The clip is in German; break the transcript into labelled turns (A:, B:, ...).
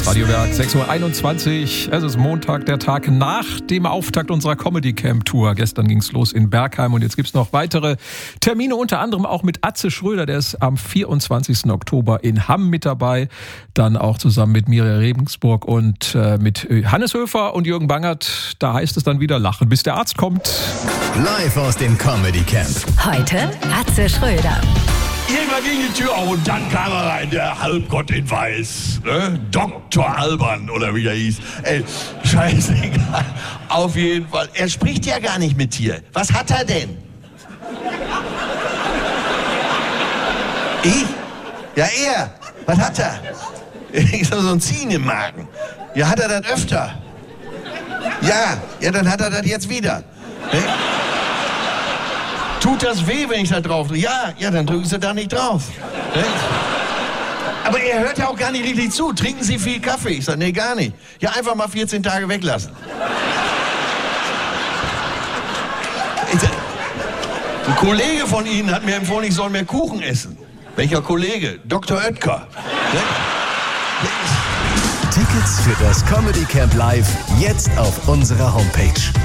A: Radiowerk, 6.21 Uhr. Es ist Montag, der Tag nach dem Auftakt unserer Comedy Camp Tour. Gestern ging es los in Bergheim und jetzt gibt es noch weitere Termine, unter anderem auch mit Atze Schröder. Der ist am 24. Oktober in Hamm mit dabei. Dann auch zusammen mit Miriam Regensburg und mit Hannes Höfer und Jürgen Bangert. Da heißt es dann wieder lachen, bis der Arzt kommt.
B: Live aus dem Comedy Camp.
C: Heute Atze Schröder.
D: Irgendwann ging die Tür auf und dann kam er rein, der Halbgott in Weiß. Ne? Dr. Alban oder wie er hieß. Scheißegal. Auf jeden Fall. Er spricht ja gar nicht mit dir. Was hat er denn? Ich? Ja, er. Was hat er? Ich so ein Ziehen im Magen. Ja, hat er das öfter? Ja, dann hat er das jetzt wieder. Ne? Tut das weh, wenn ich da drauf drücke? Ja, dann drücken Sie da nicht drauf. Ne? Aber er hört ja auch gar nicht richtig zu. Trinken Sie viel Kaffee? Ich sage, nee, gar nicht. Ja, einfach mal 14 Tage weglassen. Ein Kollege von Ihnen hat mir empfohlen, ich soll mehr Kuchen essen. Welcher Kollege? Dr. Oetker. Ne?
B: Tickets für das Comedy Camp Live jetzt auf unserer Homepage.